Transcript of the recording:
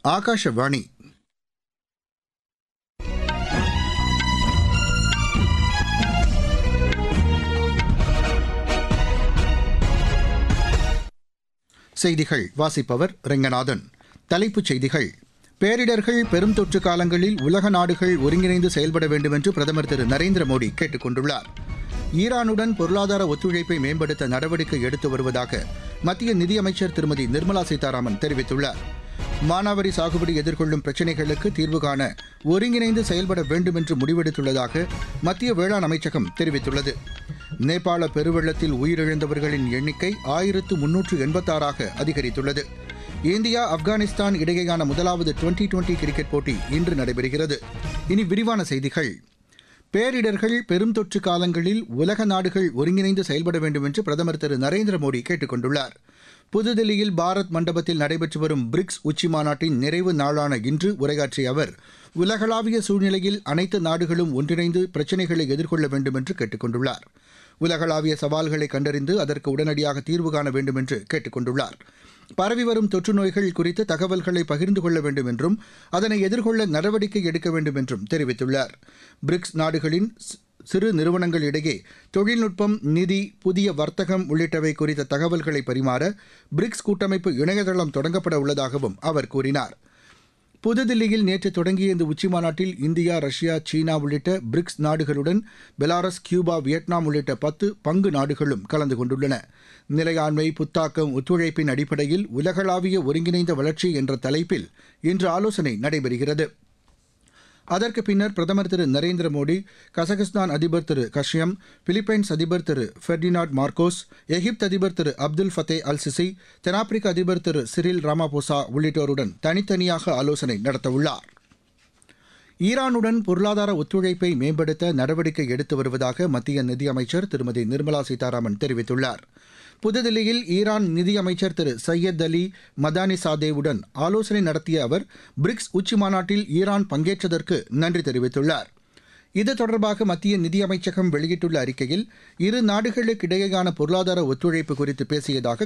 ஆகாஷவாணி. செய்திகள் வாசிப்பவர் ரெங்கநாதன். தலைப்புச் செய்திகள். பேரிடர்கள், பெரும் தொற்று காலங்களில் உலக நாடுகள் ஒருங்கிணைந்து செயல்பட வேண்டும் என்று பிரதமர் திரு நரேந்திர மோடி கேட்டுக் கொண்டுள்ளார். ஈரானுடன் பொருளாதார ஒத்துழைப்பை மேம்படுத்த நடவடிக்கை எடுத்து வருவதாக மத்திய நிதியமைச்சர் திருமதி நிர்மலா சீதாராமன் தெரிவித்துள்ளார். மானாவாரி சாகுபடி எதிர்கொள்ளும் பிரச்சினைகளுக்கு தீர்வு காண ஒருங்கிணைந்து செயல்பட வேண்டும் என்று முடிவெடுத்துள்ளதாக மத்திய வேளாண் அமைச்சகம் தெரிவித்துள்ளது. நேபாள பெருவெள்ளத்தில் உயிரிழந்தவர்களின் எண்ணிக்கை 1386 அதிகரித்துள்ளது. இந்தியா, ஆப்கானிஸ்தான் இடையேயான முதலாவது டுவெண்டி கிரிக்கெட் போட்டி இன்று நடைபெறுகிறது. இனி விரிவான செய்திகள். பேரிடர்கள், பெரும் தொற்று காலங்களில் உலக நாடுகள் ஒருங்கிணைந்து செயல்பட வேண்டும் என்று பிரதமர் திரு நரேந்திர மோடி கேட்டுக் கொண்டுள்ளார். புதுதில்லியில் பாரத் மண்டபத்தில் நடைபெற்று வரும் பிரிக்ஸ் உச்சிமாநாட்டின் நிறைவு நாளான இன்று உரையாற்றிய அவர், உலகளாவிய சூழ்நிலையில் அனைத்து நாடுகளும் ஒன்றிணைந்து பிரச்சினைகளை எதிர்கொள்ள வேண்டும் என்று கேட்டுக் கொண்டுள்ளார். உலகளாவிய சவால்களை கண்டறிந்து அதற்கு உடனடியாக தீர்வு காண வேண்டும் என்று கேட்டுக் கொண்டுள்ளார். பரவி வரும் தொற்று நோய்கள் குறித்து தகவல்களை பகிர்ந்து கொள்ள வேண்டும் என்றும் அதனை எதிர்கொள்ள நடவடிக்கை எடுக்க வேண்டும் என்றும் தெரிவித்துள்ளார். பிரிக்ஸ் நாடுகளின் சிறு நிறுவனங்களிடையே தொழில்நுட்பம், நிதி, புதிய வர்த்தகம் உள்ளிட்டவை குறித்த தகவல்களை பரிமாற பிரிக்ஸ் கூட்டமைப்பு இணையதளம் தொடங்கப்பட உள்ளதாகவும் அவர் கூறினார். புதுதில்லியில் நேற்று தொடங்கிய இந்த உச்சிமாநாட்டில் இந்தியா, ரஷ்யா, சீனா உள்ளிட்ட பிரிக்ஸ் நாடுகளுடன் பெலாரஸ், கியூபா, வியட்நாம் உள்ளிட்ட 10 பங்கு நாடுகளும் கலந்து கொண்டுள்ளன. நிலையாண்மை, புத்தாக்கம், ஒத்துழைப்பின் அடிப்படையில் உலகளாவிய ஒருங்கிணைந்த வளர்ச்சி என்ற தலைப்பில் இன்று ஆலோசனை நடைபெறுகிறது. அதற்கு பின்னர் பிரதமர் திரு நரேந்திர மோடி கசகஸ்தான் அதிபர் திரு கஷ்யம், பிலிப்பைன்ஸ் அதிபர் திரு ஃபெர்டினாண்ட் மார்கோஸ், எகிப்து அதிபர் திரு அப்துல் ஃபத்தே அல் சிசி, தென்னாப்பிரிக்க அதிபர் திரு சிரில் ராமாபோசா உள்ளிட்டோருடன் தனித்தனியாக ஆலோசனை நடத்தவுள்ளார். ஈரானுடன் பொருளாதார ஒத்துழைப்பை மேம்படுத்த நடவடிக்கை எடுத்து வருவதாக மத்திய நிதியமைச்சர் திருமதி நிர்மலா சீதாராமன் தெரிவித்துள்ளார். புதுதில்லியில் ஈரான் நிதியமைச்சர் திரு சையத் அலி மதானி சாதேவுடன் ஆலோசனை நடத்திய அவர், பிரிக்ஸ் உச்சிமாநாட்டில் ஈரான் பங்கேற்றதற்கு நன்றி தெரிவித்துள்ளார். இது தொடர்பாக மத்திய நிதியமைச்சகம் வெளியிட்டுள்ள அறிக்கையில், இரு நாடுகளுக்கிடையேயான பொருளாதார ஒத்துழைப்பு குறித்து பேசியதாக